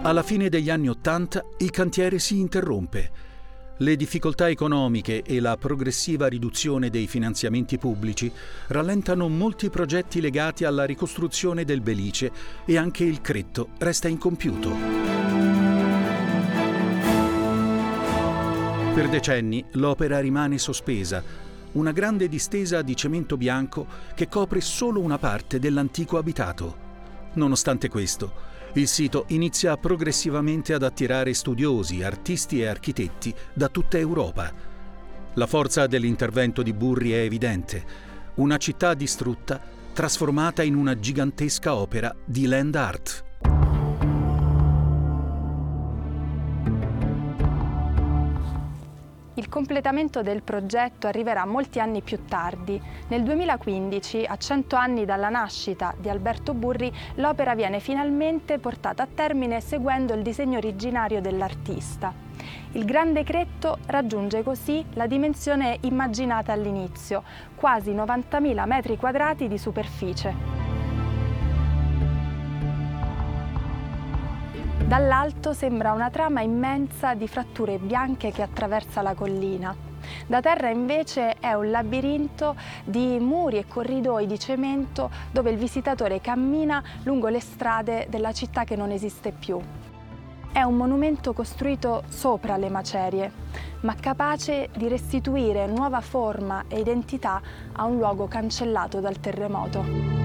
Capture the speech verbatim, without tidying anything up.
Alla fine degli anni Ottanta il cantiere si interrompe. Le difficoltà economiche e la progressiva riduzione dei finanziamenti pubblici rallentano molti progetti legati alla ricostruzione del Belice e anche il cretto resta incompiuto. Per decenni l'opera rimane sospesa, una grande distesa di cemento bianco che copre solo una parte dell'antico abitato. Nonostante questo, il sito inizia progressivamente ad attirare studiosi, artisti e architetti da tutta Europa. La forza dell'intervento di Burri è evidente: una città distrutta trasformata in una gigantesca opera di land art. Il completamento del progetto arriverà molti anni più tardi. Nel duemilaquindici, a cento anni dalla nascita di Alberto Burri, l'opera viene finalmente portata a termine seguendo il disegno originario dell'artista. Il Grande Cretto raggiunge così la dimensione immaginata all'inizio, quasi novantamila metri quadrati di superficie. Dall'alto sembra una trama immensa di fratture bianche che attraversa la collina. Da terra invece è un labirinto di muri e corridoi di cemento dove il visitatore cammina lungo le strade della città che non esiste più. È un monumento costruito sopra le macerie, ma capace di restituire nuova forma e identità a un luogo cancellato dal terremoto.